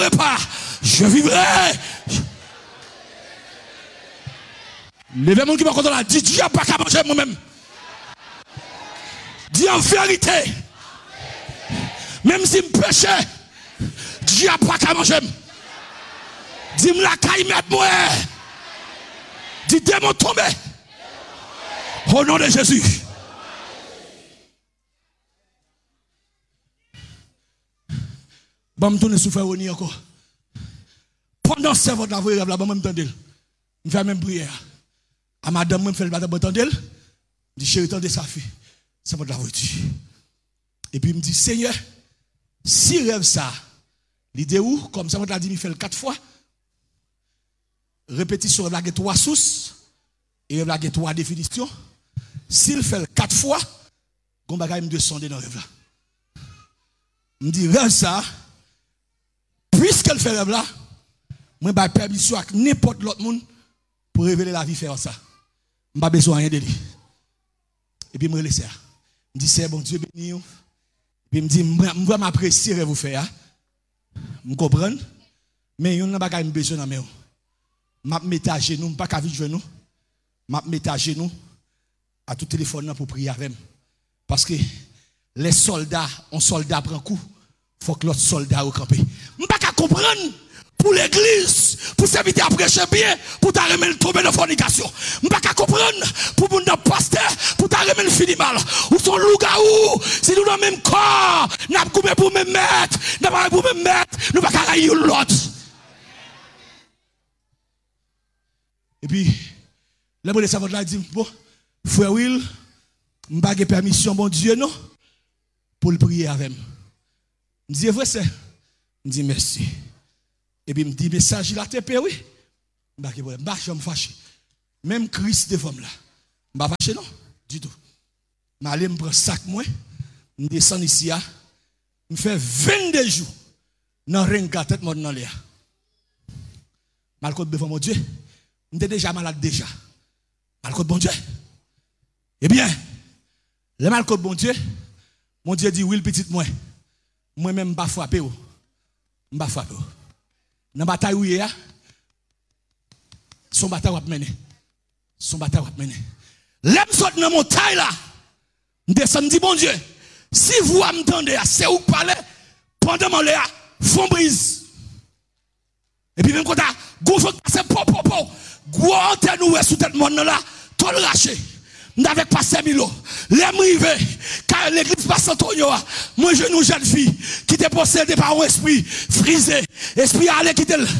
pas, je vivrai. Levez mon qui m'a contrôlé, dit Dieu pas qu'à manger moi-même. Dis en vérité, même si je péché, Dieu pas qu'à manger. Dis-moi la caille mettre moi. Dis démon tomber. Au nom de Jésus. Bon, je tourne souffrir au nid encore. Pendant ce temps, la vraie rêve là, je m'entendais. Je fais même prière. À madame, je fais le bâtiment, je m'entendais. Je dis, chérie, tendez sa fille. C'est votre la voiture. Et puis, il me dit, Seigneur, si rêve ça, l'idée où, comme ça, je dit, il fait le 4 fois. Répétition, il y a 3 sources. Et il y a 3 définitions. S'il fait le 4 fois, il va me descendre dans le rêve là. Il me dit, rêve ça, puisqu'elle fait rêve là, moi, je permission à n'importe l'autre monde pour révéler la vie, faire ça. Je n'ai pas besoin de rien de lui. Et puis, je me laisse ça. Je me dis, c'est bon, Dieu béni. Et puis, je me dis, je vais m'apprécier ce vous faire. Je comprends. Mais il n'y a pas besoin de moi. Je mets à genoux, je ne pas qu'à vivre genoux. Je mets à genoux à tout téléphone pour prier avec moi. Parce que les soldats, un soldat prend coup, il faut que l'autre soldat au campé. Je ne pas qu'à comprendre pour l'église, pour s'inviter à prêcher bien, pour t'arrêter tomber dans la fornication. Je ne pas qu'à comprendre pour mon pasteur, pour t'arrêter le fini mal. Ou son loup-garou, si nous dans le même corps, nous n'avons pas pour me mettre, nous n'avons pas pour me mettre, nous n'avons pas qu'à railler l'autre. Et puis, le bon de savant là dit, bon, frère Will, je n'ai pas de permission, bon Dieu, non, pour le prier avec moi. Je dis, vrai, c'est. Je dis, merci. Et puis, je me dis, message, il a TP, oui. Je ne vais pas fâcher. Même Christ de femme là. Je ne vais pas fâcher, non, du tout. Je vais aller me prendre sac, moi. Je descends ici, je fais 22 jours dans le ring, tête, moi, dans l'air. Malcoute devant mon Dieu. Je suis déjà malade déjà. Malcoute bon Dieu. Eh bien, le malcoute bon Dieu, mon Dieu dit, oui, le petit moi. Moi-même, je ne vais pas frapper. Je ne vais pas frapper. Dans la bataille où il y a, son bataille va mener. Son bataille va mener. L'aime saute dans mon taille là. Je descends, dit bon Dieu, si vous m'entendez, c'est où parler, pendant mon léa, fond brise. Et puis même quand vous c'est po. Gros antenne nous sous tête monde là, tout le raché. N'avec pas 5 000 euros. Les m'rivé, car l'église passe Antonio, moi je nous jeune fille, qui était possédée par un esprit frisé, esprit allé quitter